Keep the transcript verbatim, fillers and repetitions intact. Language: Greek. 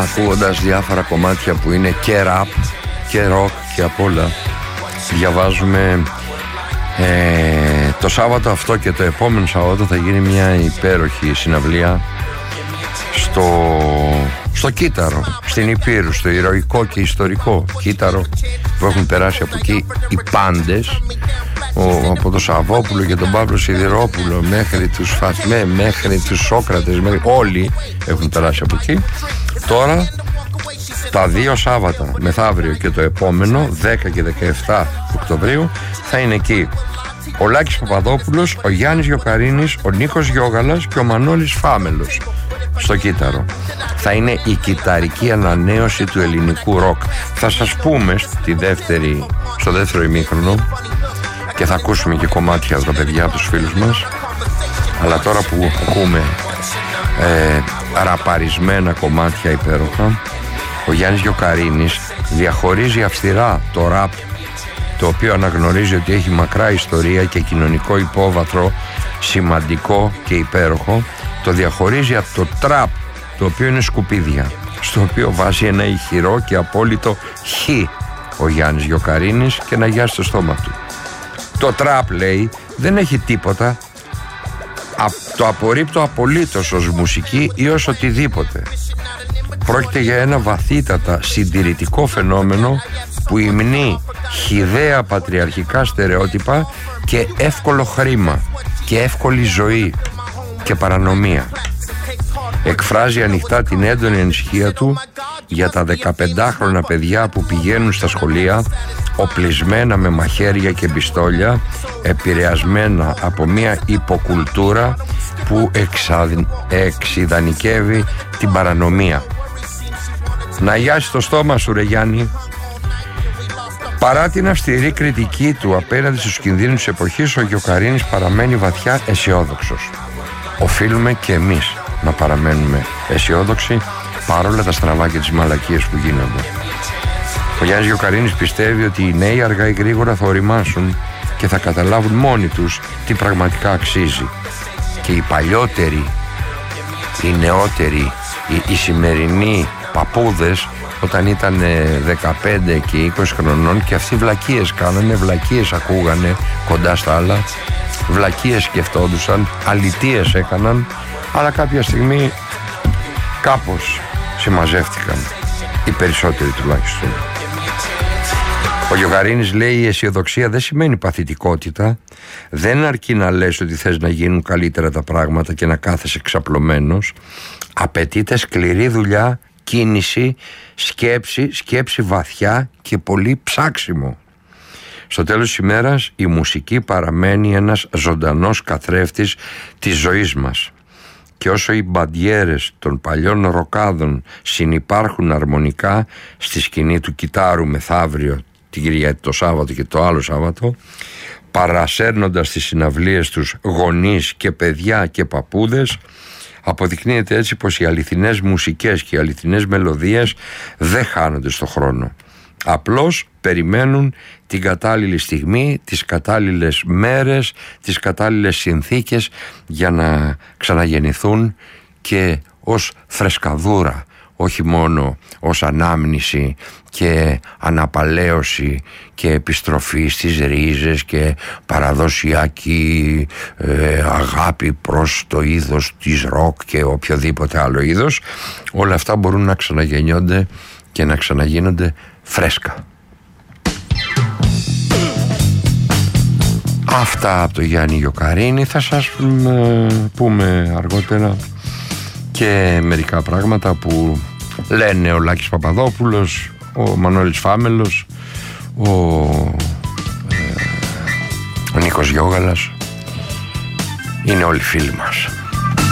ακούγοντας διάφορα κομμάτια που είναι και ραπ και ροκ και απ' όλα. Διαβάζουμε ε, το Σάββατο αυτό και το επόμενο Σάββατο θα γίνει μια υπέροχη συναυλία στο, στο Κύτταρο, στην Υπήρου, στο ηρωικό και ιστορικό Κύτταρο που έχουν περάσει από εκεί οι πάντες, ο, από τον Σαββόπουλο και τον Παύλο Σιδηρόπουλο μέχρι τους Φατμέ, μέχρι τους Σόκρατες, μέχρι, όλοι έχουν περάσει από εκεί. Τώρα τα δύο Σάββατα, μεθαύριο και το επόμενο, δέκα και δεκαεπτά Οκτωβρίου, θα είναι εκεί ο Λάκης Παπαδόπουλος, ο Γιάννης Γιοκαρίνης, ο Νίκος Γιώγαλας και ο Μανώλης Φάμελος στο Κύτταρο. Θα είναι η κιταρική ανανέωση του ελληνικού ροκ. Θα σας πούμε στη δεύτερη, στο δεύτερο ημίχρονο, και θα ακούσουμε και κομμάτια από τα παιδιά, από τους φίλους μας, αλλά τώρα που ακούμε ε, ραπαρισμένα κομμάτια υπέροχα, ο Γιάννης Γιοκαρίνης διαχωρίζει αυστηρά το ραπ, το οποίο αναγνωρίζει ότι έχει μακρά ιστορία και κοινωνικό υπόβαθρο σημαντικό και υπέροχο, το διαχωρίζει από το τραπ, το οποίο είναι σκουπίδια, στο οποίο βάζει ένα ηχηρό και απόλυτο χ ο Γιάννης Γιοκαρίνης και να γιάσει το στόμα του. Το τραπ, λέει, δεν έχει τίποτα, το απορρίπτω απολύτως ως μουσική ή ως οτιδήποτε. Πρόκειται για ένα βαθύτατα συντηρητικό φαινόμενο που υμνεί χυδαία πατριαρχικά στερεότυπα και εύκολο χρήμα και εύκολη ζωή και παρανομία. Εκφράζει ανοιχτά την έντονη ανησυχία του για τα δεκαπεντάχρονα παιδιά που πηγαίνουν στα σχολεία οπλισμένα με μαχαίρια και πιστόλια, επηρεασμένα από μια υποκουλτούρα που εξαδ... εξιδανικεύει την παρανομία. Να γιάσει το στόμα σου, ρε Γιάννη. Παρά την αυστηρή κριτική του απέναντι στους κινδύνους της εποχής, ο Γιοκαρίνης παραμένει βαθιά αισιόδοξος. Οφείλουμε και εμείς να παραμένουμε αισιόδοξοι παρόλα τα στραβά και τις μαλακίες που γίνονται. Ο Γιάννης Γιοκαρίνης πιστεύει ότι οι νέοι αργά ή γρήγορα θα οριμάσουν και θα καταλάβουν μόνοι τους τι πραγματικά αξίζει. Και οι παλιότεροι, οι νεότεροι, οι, οι σημερινοί παππούδες, όταν ήταν δεκαπέντε και είκοσι χρονών, και αυτοί βλακίες κάνανε, βλακίες ακούγανε κοντά στα άλλα, βλακίες σκεφτόντουσαν, αλητίες έκαναν, αλλά κάποια στιγμή κάπως συμμαζεύτηκαν, οι περισσότεροι τουλάχιστον. Ο Γιοκαρίνης λέει: η αισιοδοξία δεν σημαίνει παθητικότητα, δεν αρκεί να λες ότι θες να γίνουν καλύτερα τα πράγματα και να κάθεσαι ξαπλωμένος. Απαιτείται σκληρή δουλειά, κίνηση, σκέψη, σκέψη βαθιά και πολύ ψάξιμο. Στο τέλος της ημέρας η μουσική παραμένει ένας ζωντανός καθρέφτης της ζωής μας. Και όσο οι μπαντιέρες των παλιών ροκάδων συνυπάρχουν αρμονικά στη σκηνή του Κιτάρου μεθαύριο, την Κυριακή, το Σάββατο και το άλλο Σάββατο, παρασέρνοντας τις συναυλίες τους γονείς και παιδιά και παππούδες, αποδεικνύεται έτσι πως οι αληθινές μουσικές και οι αληθινές μελωδίες δεν χάνονται στο χρόνο. Απλώς περιμένουν την κατάλληλη στιγμή, τις κατάλληλες μέρες, τις κατάλληλες συνθήκες για να ξαναγεννηθούν και ως φρεσκαδούρα, όχι μόνο ως ανάμνηση και αναπαλαίωση και επιστροφή στις ρίζες και παραδοσιακή ε, αγάπη προς το είδος της ροκ και οποιοδήποτε άλλο είδος. Όλα αυτά μπορούν να ξαναγεννιόνται και να ξαναγίνονται φρέσκα. Αυτά από το Γιάννη Γιοκαρίνη. Θα σας ε, πούμε αργότερα και μερικά πράγματα που λένε ο Λάκης Παπαδόπουλος, ο Μανώλης Φάμελος, ο, ε, ο Νίκος Γιώγαλας. Είναι όλοι φίλοι μας.